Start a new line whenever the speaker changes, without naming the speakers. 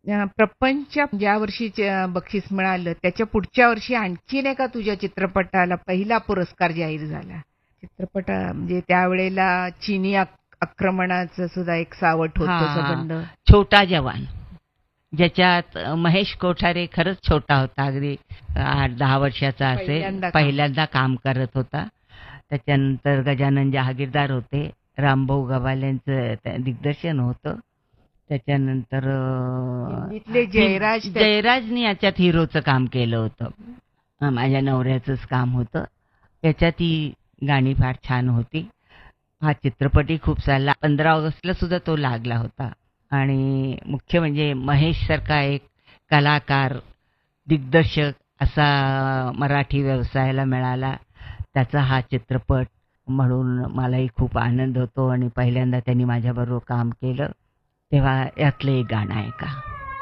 प्रपंच ज्या वर्षी बक्षीस मिळालं त्याच्या पुढच्या वर्षी आणखीन एका तुझ्या चित्रपटाला पहिला पुरस्कार जाहीर झाला. चित्रपट म्हणजे त्यावेळेला चीनी आक्रमणाचं सुद्धा एक सावट होतं संबंध.
छोटा जवान, ज्याच्यात महेश कोठारे खरंच छोटा होता, अगदी 8-10 वर्षाचा असेल, पहिल्यांदा काम करत होता. त्याच्यानंतर गजानन जहागीरदार होते, रामभाऊ गवाल्यांचं दिग्दर्शन होतं. त्याच्यानंतर जयराजनी याच्यात हिरोचं काम केलं होतं, माझ्या नवऱ्याचंच काम होतं. याच्यात ही गाणी फार छान होती. हा चित्रपटही खूप चालला. 15 ऑगस्टला सुद्धा तो लागला होता. आणि मुख्य म्हणजे महेश सारखा एक कलाकार, दिग्दर्शक असा मराठी व्यवसायाला मिळाला, त्याचा हा चित्रपट, म्हणून मलाही खूप आनंद होतो. आणि पहिल्यांदा त्यांनी माझ्याबरोबर काम केलं तेव्हा यातलं एक गाणं आहे का.